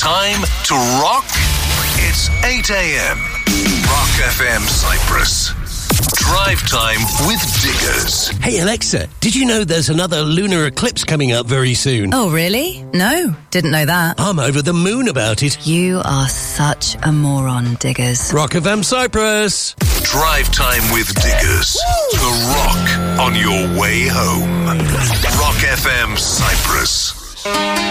Time to rock. It's 8 a.m. Rock FM Cyprus. Drive Time with Diggers. Hey Alexa, did you know there's another lunar eclipse coming up very soon? Oh, really? No, didn't know that. I'm over the moon about it. You are such a moron, Diggers. Rock FM Cyprus. Drive Time with Diggers. The rock on your way home. Rock FM Cyprus.